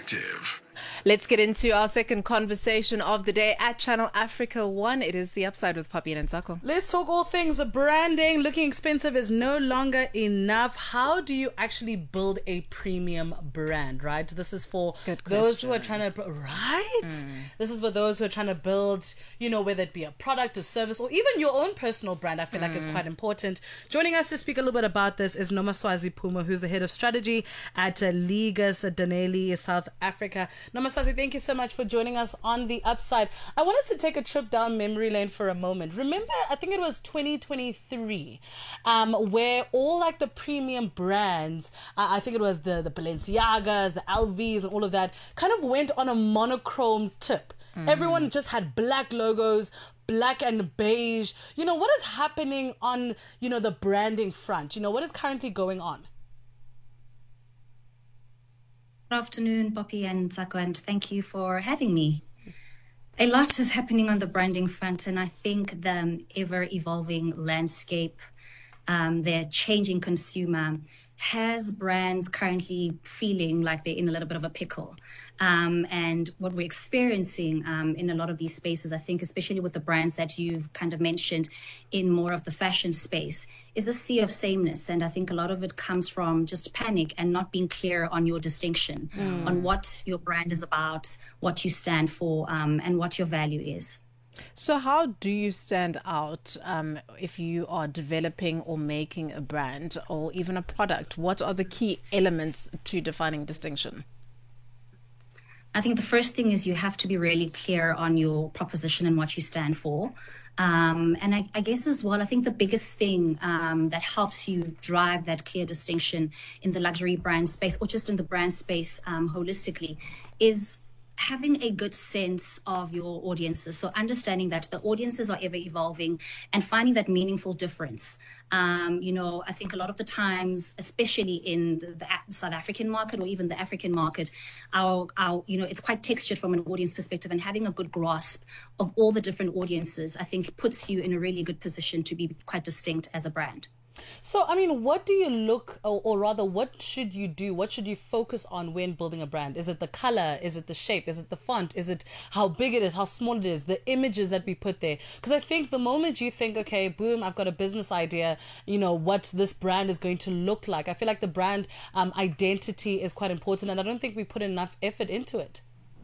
Perspective. Let's get into our second conversation of the day at Channel Africa 1. It is The Upside with Poppy and Nsako. Let's talk all things branding. Looking expensive is no longer enough. How do you actually build a premium brand, right? This is for those who are trying to, This is for those who are trying to build, whether it be a product, a service, or even your own personal brand. I feel like is quite important. Joining us to speak a little bit about this is Nomaswazi Phuma, who's the head of strategy at Ligas Danelli, South Africa. Nomaswazi, thank you so much for joining us on The Upside. I want us to take a trip down memory lane for a moment. Remember, I think it was 2023, where all like the premium brands, I think it was the Balenciagas, the LVs, and all of that, kind of went on a monochrome tip. Everyone just had black logos, black and beige. What is happening on, the branding front? What is currently going on? Good afternoon, Poppy and Nsako, and thank you for having me. A lot is happening on the branding front, and I think the ever-evolving landscape, the changing consumer, has brands currently feeling like they're in a little bit of a pickle. And what we're experiencing in a lot of these spaces, I think, especially with the brands that you've kind of mentioned in more of the fashion space, is a sea of sameness. And I think a lot of it comes from just panic and not being clear on your distinction, on what your brand is about, what you stand for, and what your value is. So how do you stand out if you are developing or making a brand or even a product? What are the key elements to defining distinction? I think the first thing is you have to be really clear on your proposition and what you stand for. And I guess as well, I think the biggest thing that helps you drive that clear distinction in the luxury brand space or just in the brand space holistically is having a good sense of your audiences. So understanding that the audiences are ever evolving and finding that meaningful difference. I think a lot of the times, especially in the South African market or even the African market, it's quite textured from an audience perspective, and having a good grasp of all the different audiences, I think puts you in a really good position to be quite distinct as a brand. So, what do you look, or rather, what should you do? What should you focus on when building a brand? Is it the color? Is it the shape? Is it the font? Is it how big it is, how small it is, the images that we put there? Because I think the moment you think, okay, boom, I've got a business idea, what this brand is going to look like. I feel like the brand identity is quite important, and I don't think we put enough effort into it.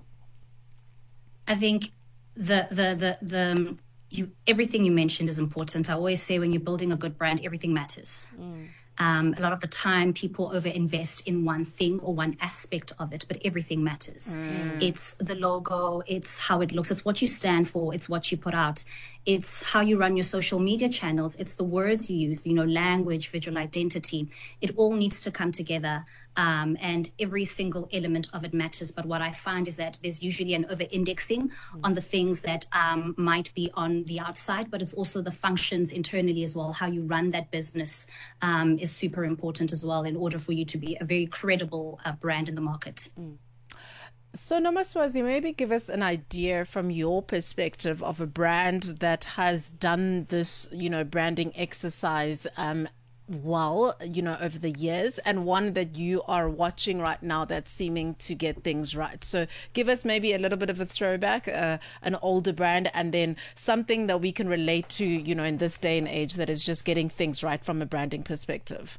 I think everything you mentioned is important. I always say when you're building a good brand, everything matters. A lot of the time people overinvest in one thing or one aspect of it, but everything matters. It's the logo, it's how it looks, it's what you stand for, it's what you put out, it's how you run your social media channels, it's the words you use, language, visual identity. It all needs to come together. And every single element of it matters. But what I find is that there's usually an over-indexing on the things that might be on the outside, but it's also the functions internally as well. How you run that business is super important as well in order for you to be a very credible brand in the market. So Nomaswazi, maybe give us an idea from your perspective of a brand that has done this, branding exercise over the years, and one that you are watching right now that's seeming to get things right. So give us maybe a little bit of a throwback, an older brand, and then something that we can relate to, in this day and age that is just getting things right from a branding perspective.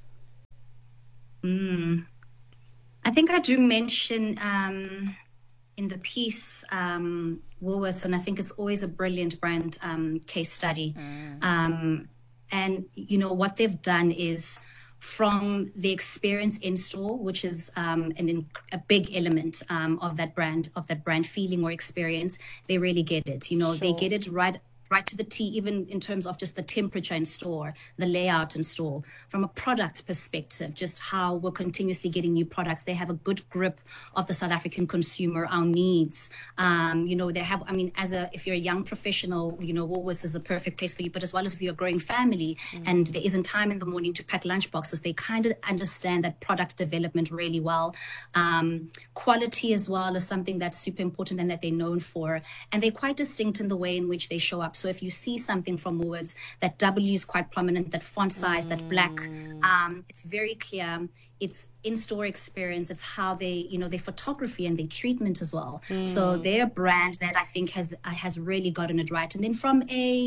I think I do mention in the piece Woolworths, and I think it's always a brilliant brand case study. And, what they've done is from the experience in store, which is a big element of that brand feeling or experience, they really get it. They get it right to the T, even in terms of just the temperature in store, the layout in store. From a product perspective, just how we're continuously getting new products. They have a good grip of the South African consumer, our needs. They have, if you're a young professional, Woolworths is the perfect place for you, but as well as if you're a growing family and there isn't time in the morning to pack lunch boxes, they kind of understand that product development really well. Quality as well is something that's super important and that they're known for. And they're quite distinct in the way in which they show up So if you see something from Woolworths, that W is quite prominent, that font size, that black, it's very clear. It's in-store experience. It's how they, their photography and their treatment as well. So they're a brand that I think has really gotten it right. And then from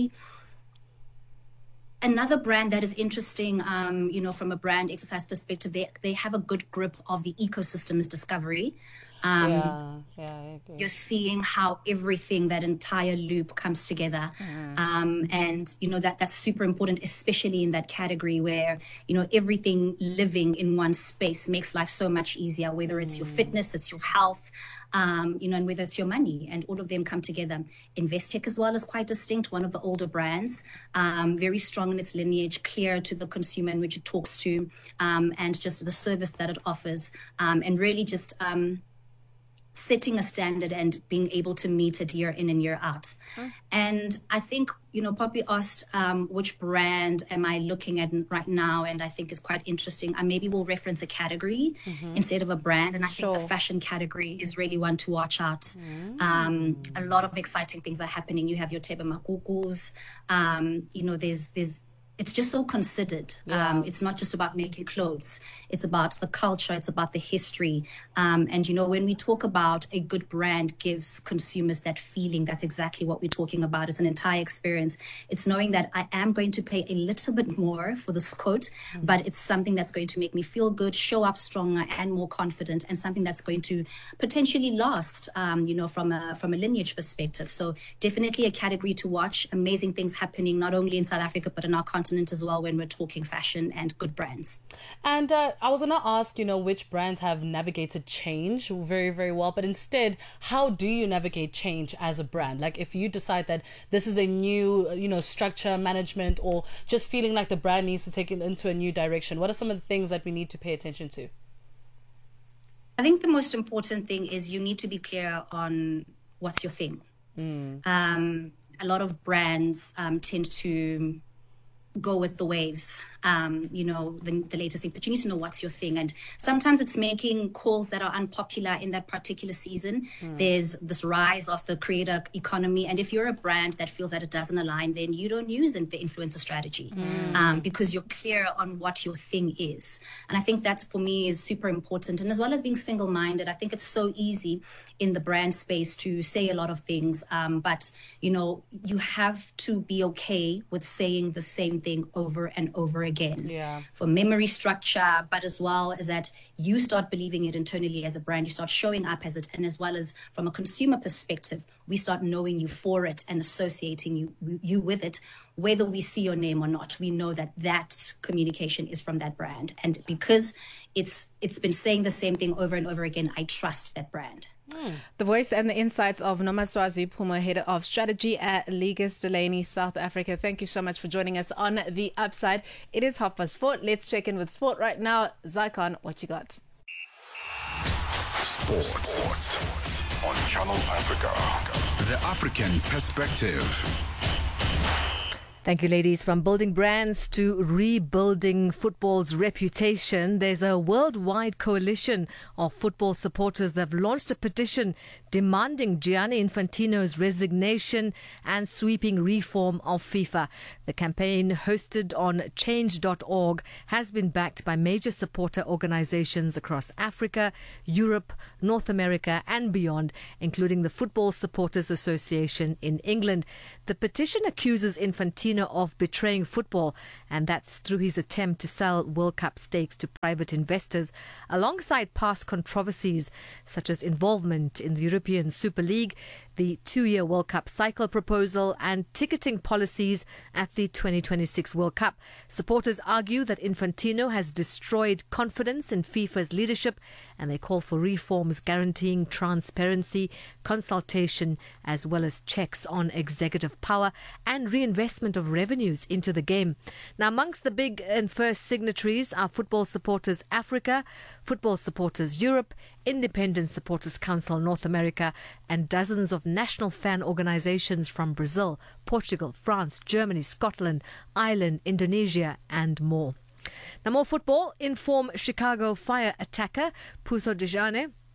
another brand that is interesting, from a brand exercise perspective, they have a good grip of the ecosystem is Discovery. I agree. You're seeing how everything, that entire loop comes together. And, that's super important, especially in that category where, everything living in one space makes life so much easier, whether it's your fitness, it's your health, and whether it's your money, and all of them come together. Investec as well is quite distinct, one of the older brands, very strong in its lineage, clear to the consumer in which it talks to, and just the service that it offers, and really just setting a standard and being able to meet it year in and year out. And I think, Poppy asked which brand am I looking at right now, and I think is quite interesting. I maybe will reference a category instead of a brand, and I think the fashion category is really one to watch out. A lot of exciting things are happening. You have your Tebe Makukus, there's it's just so considered. It's not just about making clothes. It's about the culture. It's about the history. And, when we talk about a good brand gives consumers that feeling, that's exactly what we're talking about. It's an entire experience. It's knowing that I am going to pay a little bit more for this coat, but it's something that's going to make me feel good, show up stronger and more confident, and something that's going to potentially last, from a lineage perspective. So definitely a category to watch. Amazing things happening, not only in South Africa, but in our continent as well, when we're talking fashion and good brands. And I was going to ask, which brands have navigated change very, very well, but instead, how do you navigate change as a brand? Like if you decide that this is a new, structure, management, or just feeling like the brand needs to take it into a new direction, what are some of the things that we need to pay attention to? I think the most important thing is you need to be clear on what's your thing. A lot of brands tend to go with the waves, the latest thing, but you need to know what's your thing. And sometimes it's making calls that are unpopular in that particular season. There's this rise of the creator economy. And if you're a brand that feels that it doesn't align, then you don't use the influencer strategy because you're clear on what your thing is. And I think that's, for me, is super important. And as well as being single-minded, I think it's so easy in the brand space to say a lot of things, but, you have to be okay with saying the same thing over and over again for memory structure, but as well as that you start believing it internally as a brand, you start showing up as it, and as well as from a consumer perspective, we start knowing you for it and associating you with it, whether we see your name or not. We know that communication is from that brand, and because it's been saying the same thing over and over again, I trust that brand. The voice and the insights of Nomaswazi Phuma, head of strategy at Legis Delaney, South Africa. Thank you so much for joining us on The Upside. It is 4:30. Let's check in with sport right now. Zycon, what you got? Sports on Channel Africa. The African perspective. Thank you, ladies. From building brands to rebuilding football's reputation, there's a worldwide coalition of football supporters that have launched a petition demanding Gianni Infantino's resignation and sweeping reform of FIFA. The campaign, hosted on change.org, has been backed by major supporter organizations across Africa, Europe, North America and beyond, including the Football Supporters Association in England. The petition accuses Infantino of betraying football, and that's through his attempt to sell World Cup stakes to private investors, alongside past controversies such as involvement in the European Super League, the 2-year World Cup cycle proposal and ticketing policies at the 2026 World Cup. Supporters argue that Infantino has destroyed confidence in FIFA's leadership, and they call for reforms guaranteeing transparency, consultation, as well as checks on executive power and reinvestment of revenues into the game. Now, amongst the big and first signatories are Football Supporters Africa, Football Supporters Europe, Independent Supporters Council North America, and dozens of national fan organizations from Brazil, Portugal, France, Germany, Scotland, Ireland, Indonesia, and more. Now, more football. In form Chicago Fire attacker Puso Dejane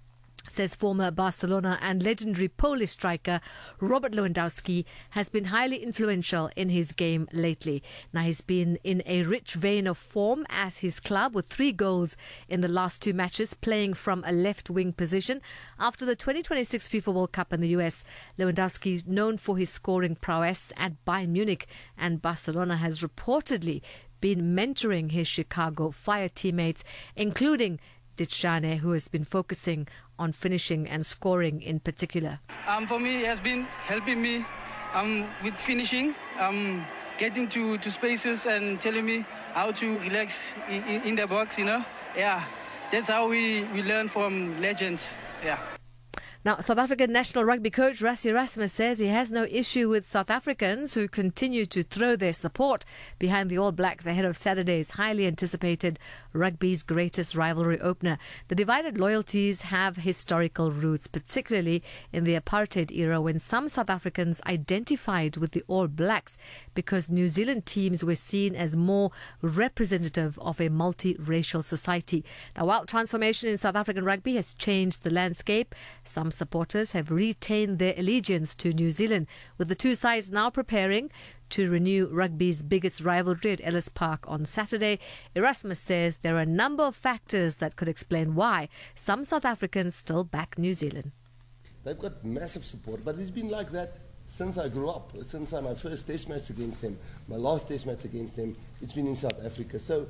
says former Barcelona and legendary Polish striker Robert Lewandowski has been highly influential in his game lately. Now, he's been in a rich vein of form at his club with 3 goals in the last 2 matches, playing from a left-wing position. After the 2026 FIFA World Cup in the US, Lewandowski is known for his scoring prowess at Bayern Munich, and Barcelona has reportedly been mentoring his Chicago Fire teammates, including Tchane, who has been focusing on finishing and scoring in particular. For me, it has been helping me with finishing, getting to spaces and telling me how to relax in the box, you know. Yeah, that's how we learn from legends. Yeah. Now, South African national rugby coach Rassie Erasmus says he has no issue with South Africans who continue to throw their support behind the All Blacks ahead of Saturday's highly anticipated rugby's greatest rivalry opener. The divided loyalties have historical roots, particularly in the apartheid era when some South Africans identified with the All Blacks because New Zealand teams were seen as more representative of a multiracial society. Now, while transformation in South African rugby has changed the landscape, some supporters have retained their allegiance to New Zealand, with the two sides now preparing to renew rugby's biggest rivalry at Ellis Park on Saturday. Erasmus says there are a number of factors that could explain why some South Africans still back New Zealand. They've got massive support, but it's been like that since I grew up, since my first test match against them, my last test match against them, it's been in South Africa. So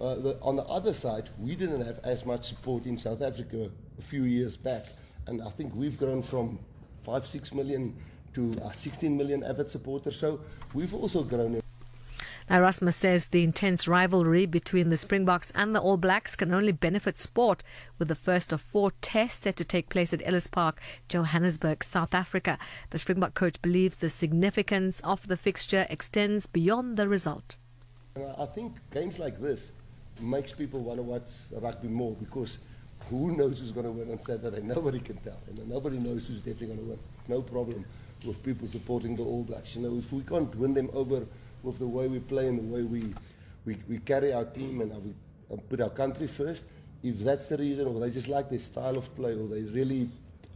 on the other side, we didn't have as much support in South Africa a few years back. And I think we've grown from 5-6 million to 16 million avid supporters. So we've also grown. Now, Erasmus says the intense rivalry between the Springboks and the All Blacks can only benefit sport, with the first of 4 tests set to take place at Ellis Park, Johannesburg, South Africa. The Springbok coach believes the significance of the fixture extends beyond the result. I think games like this makes people want to watch rugby more, because who knows who's going to win on Saturday? Nobody can tell. And nobody knows who's definitely going to win. No problem with people supporting the All Blacks. You know, if we can't win them over with the way we play and the way we carry our team and we put our country first, if that's the reason, or they just like their style of play, or they really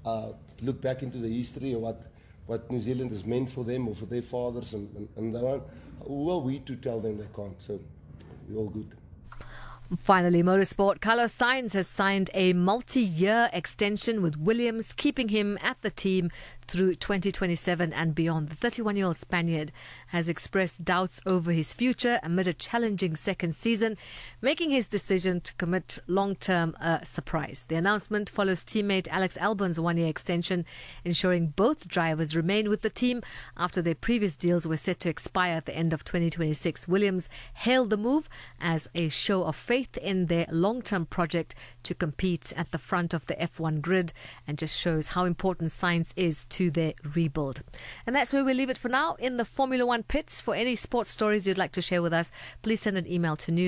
look back into the history of what New Zealand has meant for them or for their fathers and the one, who are we to tell them they can't? So we're all good. Finally, motorsport. Carlos Sainz has signed a multi-year extension with Williams, keeping him at the team through 2027 and beyond. The 31-year-old Spaniard has expressed doubts over his future amid a challenging second season, making his decision to commit long-term a surprise. The announcement follows teammate Alex Albon's 1-year extension, ensuring both drivers remain with the team after their previous deals were set to expire at the end of 2026. Williams hailed the move as a show of faith in their long-term project to compete at the front of the F1 grid, and just shows how important Sainz is to their rebuild. And that's where we leave it for now in the Formula One pits. For any sports stories you'd like to share with us, please send an email to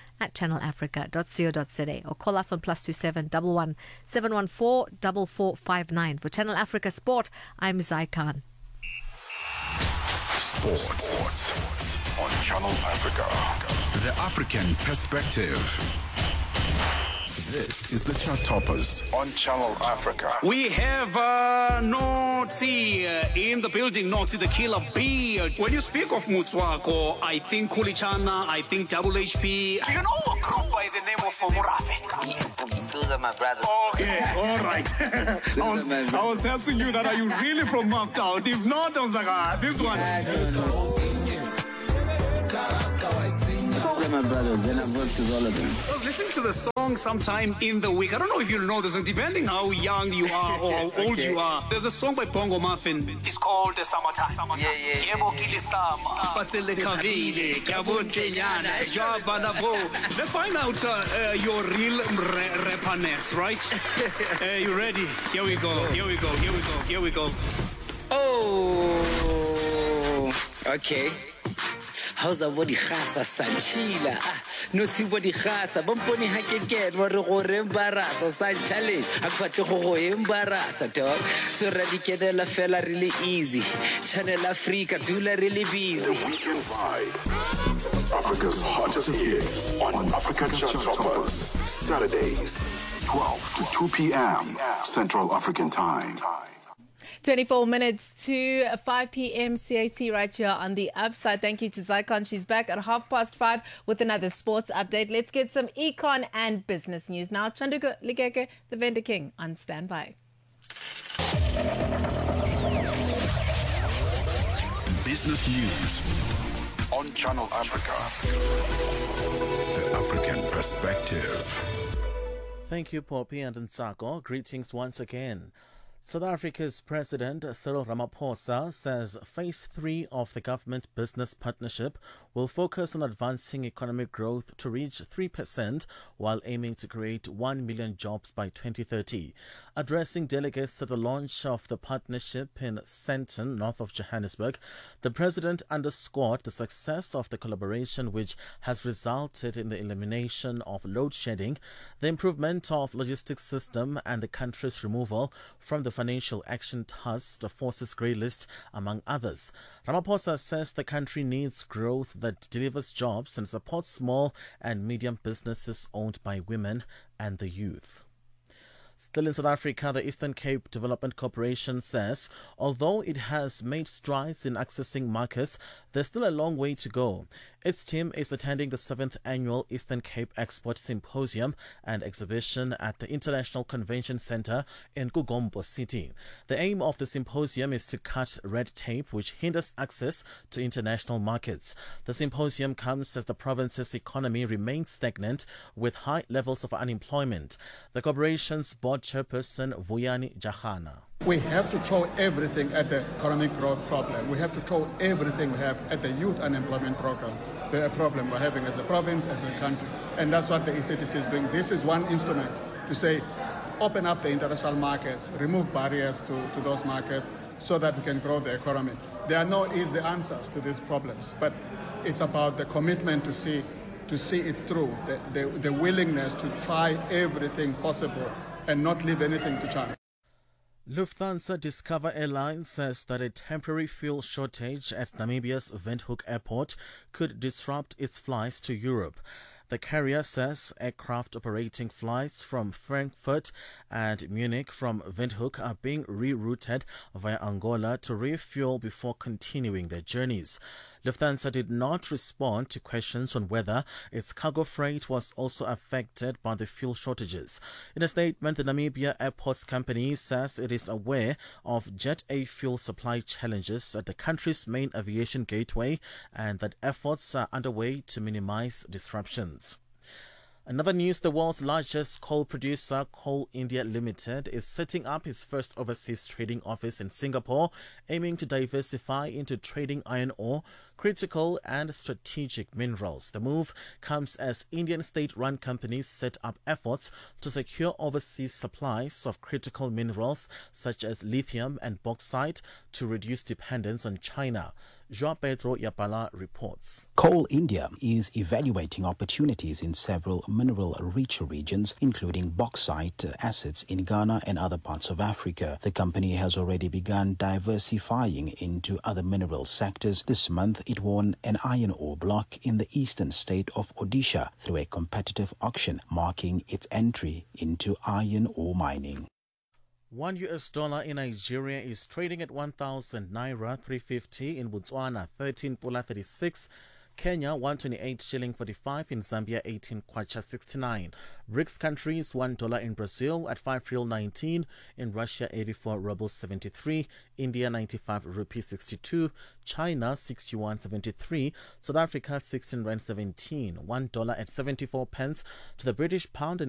newsroom@channelafrica.co.za or call us on +27 11 714 4459. For Channel Africa Sport, I'm Zai Khan. Sports on Channel Africa. The African perspective. This is the Chart Toppers on Channel Africa. We have Notsi in the building, Notsi the Killer Bee. When you speak of Motswako, I think Kulichana, I think Double HP. Do you know a group by the name of Murafe? Those are my brothers. Okay, all right. I was asking you that, are you really from Maftown? If not, I was like, this one. Those are my brothers, and I've worked with all of them. I was listening to the song sometime in the week. I don't know if you know this song, depending how young you are or how old you are. There's a song by Bongo Muffin. It's called The Summertime. Yeah. Let's find out your real rapperness, right? You ready? Here we go. Oh, okay. How's a body khasa sanchila? No si body khasa. Bomponi hakeket wa re go re embarasa san challenge. Akwatle go embarasa dog. So radikedela fela really easy. Channel Africa dula really busy. The Weekend Vibe. Africa's hottest hits on Africa Chart Toppers. Saturdays 12 to 2 p.m. Central African Time. 24 minutes to 5 p.m. CAT right here on the Upside. Thank you to Zycon. She's back at 5:30 with another sports update. Let's get some econ and business news now. Chanduka Ligeke, the vendor king, on standby. Business news on Channel Africa. The African perspective. Thank you, Poppy and Nsako. Greetings once again. South Africa's President Cyril Ramaphosa says Phase 3 of the government business partnership will focus on advancing economic growth to reach 3% while aiming to create 1 million jobs by 2030. Addressing delegates at the launch of the partnership in Sandton, north of Johannesburg, the President underscored the success of the collaboration, which has resulted in the elimination of load shedding, the improvement of logistics system, and the country's removal from the Financial Action Task Force's grey list, among others. Ramaphosa says the country needs growth that delivers jobs and supports small and medium businesses owned by women and the youth. Still in South Africa, the Eastern Cape Development Corporation says although it has made strides in accessing markets, there's still a long way to go. Its team is attending the 7th Annual Eastern Cape Export Symposium and Exhibition at the International Convention Centre in Kugombo City. The aim of the symposium is to cut red tape which hinders access to international markets. The symposium comes as the province's economy remains stagnant with high levels of unemployment. The corporation's board chairperson Vuyani Jahana. We have to throw everything at the economic growth problem. We have to throw everything we have at the youth unemployment program, the problem we're having as a province, as a country. And that's what the ECTC is doing. This is one instrument to say, open up the international markets, remove barriers to those markets so that we can grow the economy. There are no easy answers to these problems, but it's about the commitment to see it through, the willingness to try everything possible and not leave anything to chance. Lufthansa Discover Airlines says that a temporary fuel shortage at Namibia's Windhoek Airport could disrupt its flights to Europe. The carrier says aircraft operating flights from Frankfurt and Munich from Windhoek are being rerouted via Angola to refuel before continuing their journeys. Lufthansa did not respond to questions on whether its cargo freight was also affected by the fuel shortages. In a statement, the Namibia Airports Company says it is aware of Jet A fuel supply challenges at the country's main aviation gateway and that efforts are underway to minimize disruptions. Another news, the world's largest coal producer, Coal India Limited, is setting up its first overseas trading office in Singapore, aiming to diversify into trading iron ore, critical and strategic minerals. The move comes as Indian state-run companies set up efforts to secure overseas supplies of critical minerals such as lithium and bauxite to reduce dependence on China. João Pedro Yapala reports. Coal India is evaluating opportunities in several mineral-rich regions, including bauxite assets in Ghana and other parts of Africa. The company has already begun diversifying into other mineral sectors. This month, it won an iron ore block in the eastern state of Odisha through a competitive auction, marking its entry into iron ore mining. $1 in Nigeria is trading at 1,000 naira 350, in Botswana 13 pula 36, Kenya 128 shilling 45, in Zambia 18 kwacha 69. BRICS countries $1 in Brazil at 5 real 19, in Russia 84 rubles 73, India 95 rupees 62, China 61 73, South Africa 16 rand 17, $1 at 74 pence to the British pound, and